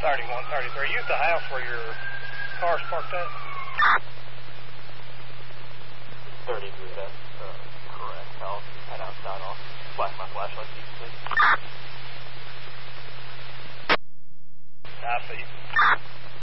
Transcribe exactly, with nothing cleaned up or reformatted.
thirty-one thirty-three. You at the house where your car's parked at? thirty-three, that's uh, correct. I'll head outside. I'll flash my flashlight so you can see. I see.